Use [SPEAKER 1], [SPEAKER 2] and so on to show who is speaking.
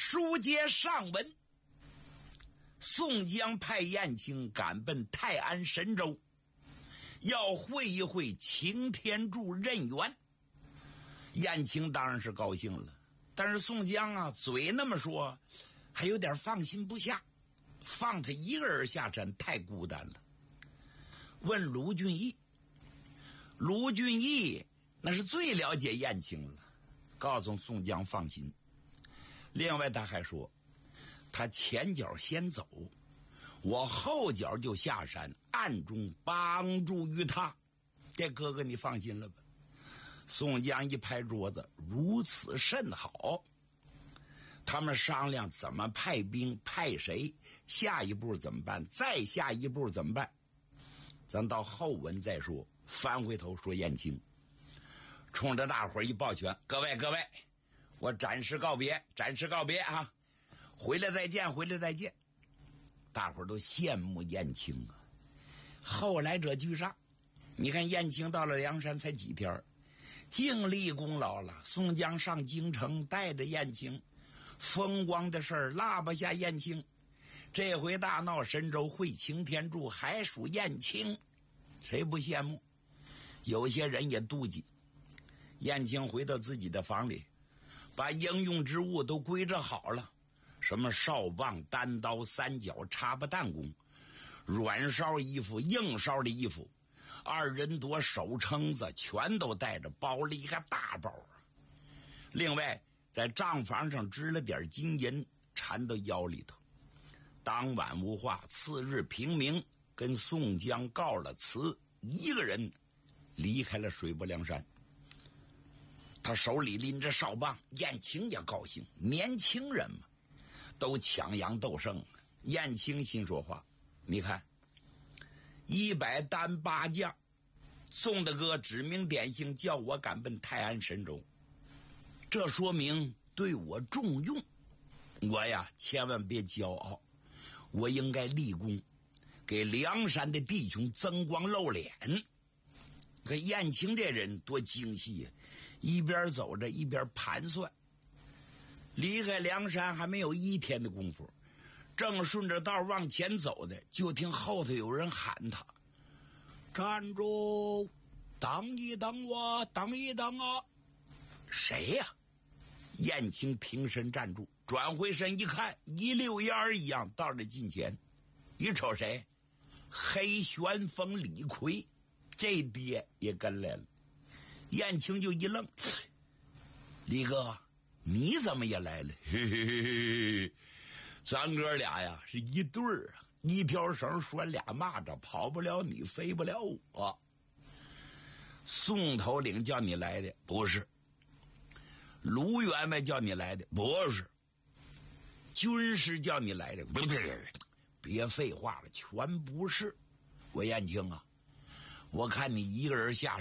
[SPEAKER 1] 书接上文，宋江派燕青赶奔泰安神州，要会一会擎天柱任元。燕青当然是高兴了，但是宋江啊，嘴那么说，还有点放心不下，放他一个人下山太孤单了。问卢俊义，卢俊义那是最了解燕青了，告诉宋江放心。另外他还说，他前脚先走，我后脚就下山，暗中帮助于他。这哥哥你放心了吧？宋江一拍桌子，如此甚好。他们商量怎么派兵，派谁，下一步怎么办，再下一步怎么办，咱到后文再说。翻回头说燕青，冲着大伙一抱拳，各位，我暂时告别啊，回来再见。大伙都羡慕燕青啊。后来者居上，你看燕青到了梁山才几天，尽立功劳了。宋江上京城带着燕青，风光的事儿落不下燕青。这回大闹神州会擎天柱，还属燕青，谁不羡慕？有些人也妒忌。燕青回到自己的房里，把应用之物都归置好了，什么哨棒、单刀、三角、插巴弹弓，软哨衣服、硬哨的衣服，二人多手撑子全都带着，包了一个大包。另外在账房上支了点金银，缠到腰里头。当晚无话，次日平明，跟宋江告了辞，一个人离开了水泊梁山。他手里拎着哨棒，燕青也高兴，年轻人嘛，都抢阳斗胜。燕青心说话，你看100单8将，宋大哥指名点姓叫我赶奔泰安神州，这说明对我重用。我呀千万别骄傲，我应该立功，给梁山的弟兄增光露脸。可燕青这人多精细呀，一边走着一边盘算。离开梁山还没有1天的功夫，正顺着道往前走的，就听后头有人喊他：站住，等一等我，等一等啊！谁呀？燕青平身站住，转回身一看，一溜烟儿一样到了近前。一瞅谁？黑旋风李逵，这爹也跟来了。燕青就一愣，李哥你怎么也来了？嘿嘿嘿，咱哥俩呀是一对儿啊，一条绳拴俩蚂蚱，跑不了你，飞不了我。宋头领叫你来的不是，卢员外叫你来的不是，军师叫你来的不是，别废话了，全不是。我燕青啊，我看你一个人下